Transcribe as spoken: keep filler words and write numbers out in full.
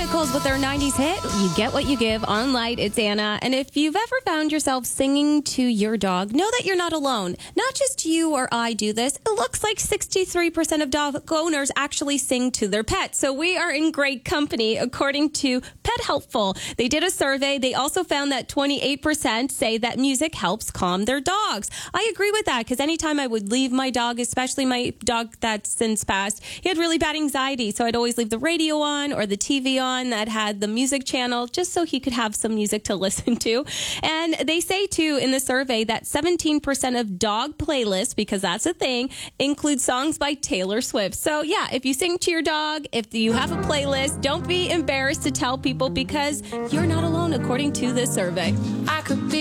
Chronicles with their nineties hit, You Get What You Give. On Light, it's Anna. And if you've ever found yourself singing to your dog, know that you're not alone. Not just you or I do this. It looks like sixty-three percent of dog owners actually sing to their pets. So we are in great company, according to Pet Helpful. They did a survey. They also found that twenty-eight percent say that music helps calm their dogs. I agree with that, because anytime I would leave my dog, especially my dog that's since passed, he had really bad anxiety. So I'd always leave the radio on or the T V on that had the music channel just so he could have some music to listen to. And they say, too, in the survey that seventeen percent of dog playlists, because that's a thing, include songs by Taylor Swift. So, yeah, if you sing to your dog, if you have a playlist, don't be embarrassed to tell people, because you're not alone, according to this survey. I could be